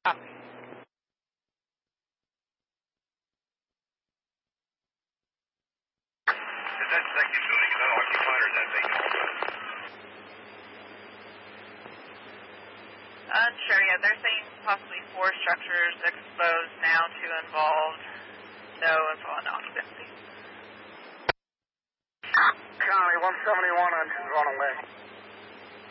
Copy. Is that executive building, is that occupied or is that vacant? Unsure yet. They're saying possibly 4 structures exposed now, 2 involved. No info on occupancy. County 171 engines on away.